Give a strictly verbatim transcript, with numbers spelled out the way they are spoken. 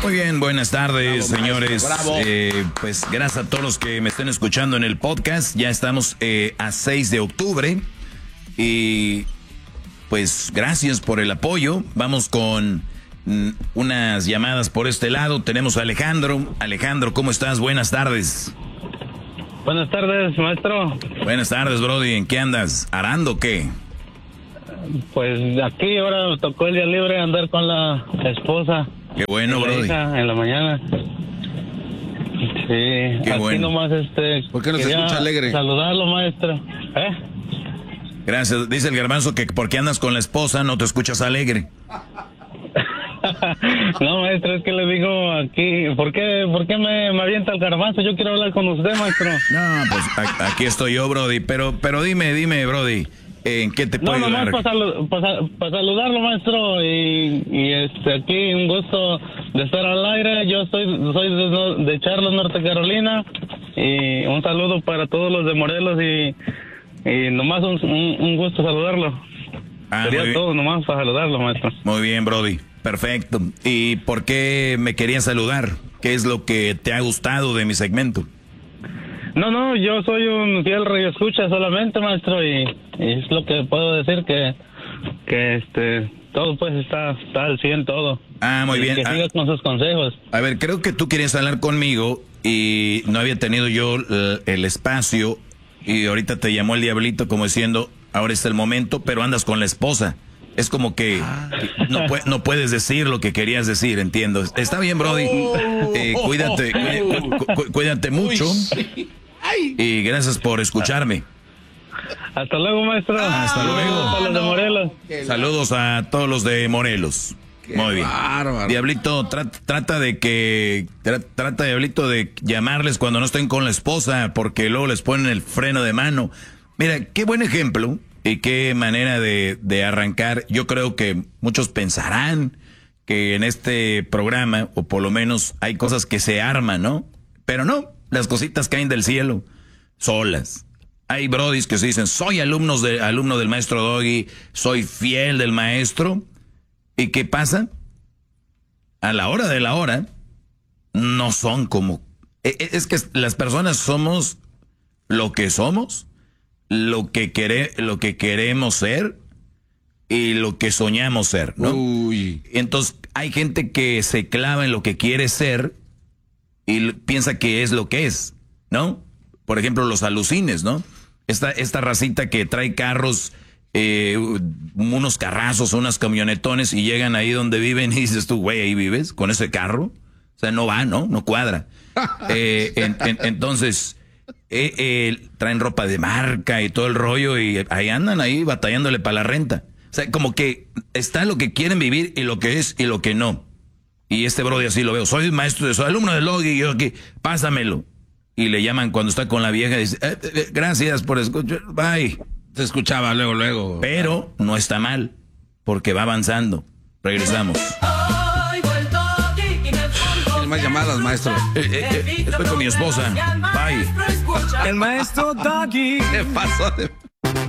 Muy bien, buenas tardes, bravo, señores. maestro, bravo. Eh, pues gracias a todos los que me estén escuchando en el podcast. Ya estamos eh, a seis de octubre. Y pues gracias por el apoyo. Vamos con mm, unas llamadas por este lado. Tenemos a Alejandro. Alejandro, ¿cómo estás? Buenas tardes. Buenas tardes, maestro. Buenas tardes, Brody. ¿En qué andas? ¿Arando o qué? Pues aquí ahora me tocó el día libre andar con la esposa. Qué bueno, la Brody. hija en la mañana. Sí, Qué aquí bueno. nomás este. ¿Por qué no se quería escucha alegre? Saludarlo, maestro. ¿Eh? Gracias. Dice el garbanzo que porque andas con la esposa no te escuchas alegre. No, maestro, es que le digo aquí, ¿por qué, por qué me, me avienta el garbanzo? Yo quiero hablar con usted, maestro. No, pues a- aquí estoy yo, Brody. Pero, pero dime, dime, Brody, ¿en qué te No, puedo nomás ayudar? para, salu- para, para saludarlo, maestro, y, y este, aquí un gusto de estar al aire. Yo soy, soy de, de Charlotte, Norte Carolina, y un saludo para todos los de Morelos, y, y nomás un, un, un gusto saludarlo. Ah, Sería muy bien. todo nomás para saludarlo, maestro. Muy bien, Brody. Perfecto. ¿Y por qué me querías saludar? ¿Qué es lo que te ha gustado de mi segmento? No, no, yo soy un fiel radioescucha solamente, maestro, y, y es lo que puedo decir, que, que este, todo pues está, está al cien todo. Ah, muy Y bien. que Ah, sigas con sus consejos. a ver, creo que tú querías hablar conmigo y no había tenido yo eh, el espacio y ahorita te llamó el diablito como diciendo, ahora es el momento, pero andas con la esposa. Es como que no, pu- no puedes decir lo que querías decir, entiendo. Está bien, Brody. Eh, cuídate, cuí- cu- cu- cuídate mucho. Y gracias por escucharme. Hasta luego, maestro. Hasta luego. Hasta los de Morelos. Saludos a todos los de Morelos. Muy bien. bárbaro. Diablito, tra- trata de que... tra- trata, Diablito, de llamarles cuando no estén con la esposa, porque luego les ponen el freno de mano. Mira, qué buen ejemplo y qué manera de, de arrancar. Yo creo que muchos pensarán que en este programa, o por lo menos hay cosas que se arman, ¿no? Pero no, las cositas caen del cielo, solas. Hay brodis que se dicen, soy alumnos de, alumno del maestro Doggy, soy fiel del maestro. ¿Y qué pasa? A la hora de la hora, no son como... Es que las personas somos lo que somos, lo que, quere, lo que queremos ser y lo que soñamos ser, ¿no? Uy. Entonces, hay gente que se clava en lo que quiere ser y piensa que es lo que es, ¿no? Por ejemplo, los alucines, ¿no? Esta, esta racita que trae carros... Eh, unos carrazos, unas camionetones y llegan ahí donde viven y dices tú, güey, ¿ahí vives con ese carro? O sea, no va, ¿no? No cuadra. Eh, en, en, entonces, eh, eh, traen ropa de marca y todo el rollo y ahí andan ahí batallándole para la renta. O sea, como que está lo que quieren vivir y lo que es y lo que no. Y este brody así lo veo. Soy maestro, soy alumno de Logi y yo aquí, pásamelo. Y le llaman cuando está con la vieja y dice, eh, eh, gracias por escuchar, bye. Se escuchaba luego, luego. Pero no está mal, porque va avanzando. Regresamos. Hay más llamadas, maestro. Eh, eh, eh, estoy con mi esposa. Bye. El maestro Doggy. ¿Qué pasó?